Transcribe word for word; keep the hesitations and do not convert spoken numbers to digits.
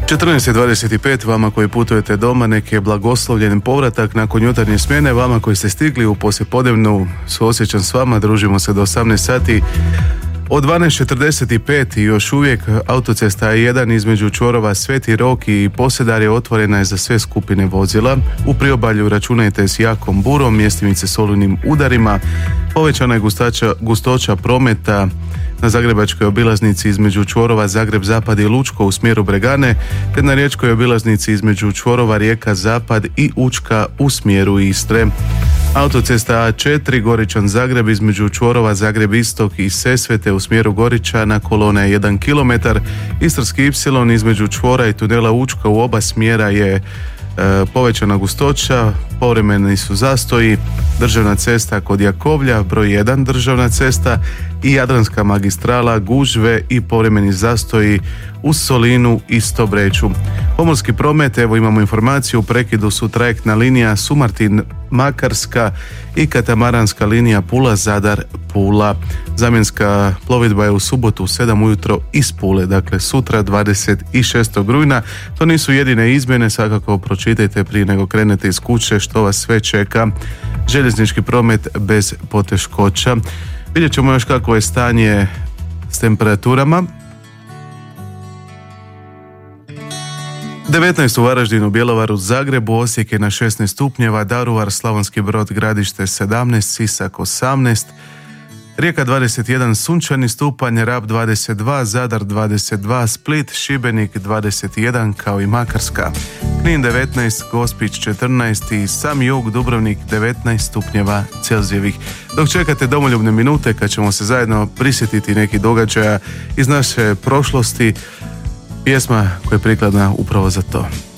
četrnaest i dvadeset pet, vama koji putujete doma, neki je blagoslovljen povratak nakon jutarnje smjene. Vama koji ste stigli u poslijepodnevnu, suosjećam s vama, družimo se do osamnaest sati. Od dvanaest četrdeset pet i još uvijek autocesta A jedan između čvorova Sveti Rok i Posedarje otvorena je za sve skupine vozila. U priobalju računajte s jakom burom, mjestimice s olujnim udarima. Povećana je gustača, gustoća prometa na zagrebačkoj obilaznici između čvorova Zagreb-Zapad i Lučko u smjeru Bregane, te na riječkoj obilaznici između čvorova Rijeka-Zapad i Učka u smjeru Istre. Autocesta A četiri Goričan-Zagreb između čvorova Zagreb-Istok i Sesvete u smjeru Goričana, kolona je jedan kilometar. Istarski Y između čvora i tunela Učka u oba smjera je E, povećana gustoća, povremeni su zastoji. Državna cesta kod Jakovlja, broj jedan državna cesta i Jadranska magistrala, gužve i povremeni zastoji u Solinu i Stobreću. Pomorski promet, evo imamo informaciju, u prekidu su trajektna linija Sumartin-Makarska i katamaranska linija Pula-Zadar-Pula. Zamjenska plovidba je u subotu u sedam ujutro iz Pule, dakle sutra dvadeset šestog rujna. To nisu jedine izmjene, svakako pročitajte prije nego krenete iz kuće što vas sve čeka. Željeznički promet bez poteškoća. Vidjet ćemo još kako je stanje s temperaturama. devetnaest u Varaždinu, Bjelovaru, Zagrebu, Osijek je na šesnaest stupnjeva, Daruvar, Slavonski Brod, Gradište sedamnaest, Sisak osamnaest, Rijeka dvadeset jedan, sunčani stupanj, Rab dvadeset dva, Zadar dvadeset dva, Split, Šibenik dvadeset jedan, kao i Makarska, Knin devetnaest, Gospić četrnaest i sam jug Dubrovnik devetnaest stupnjeva Celzijevih. Dok čekate domoljubne minute kad ćemo se zajedno prisjetiti nekih događaja iz naše prošlosti, pjesma koja je prikladna upravo za to.